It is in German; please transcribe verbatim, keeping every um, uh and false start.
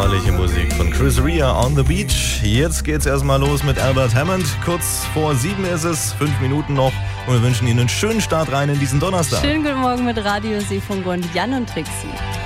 Herrliche Musik von Chris Rea, On the Beach. Jetzt geht's erstmal los mit Albert Hammond. Kurz vor sieben ist es, fünf Minuten noch. Und wir wünschen Ihnen einen schönen Start rein in diesen Donnerstag. Schönen guten Morgen mit Radio Seefunk und Jan und Trixi.